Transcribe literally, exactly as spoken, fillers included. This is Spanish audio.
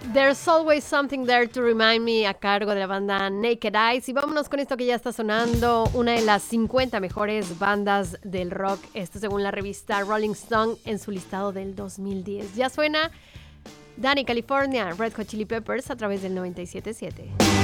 There's Always Something There to Remind Me, a cargo de la banda Naked Eyes. Y vámonos con esto que ya está sonando, una de las cincuenta mejores bandas del rock, esto según la revista Rolling Stone en su listado del dos mil diez. Ya suena Danny California, Red Hot Chili Peppers a través del noventa y siete punto siete.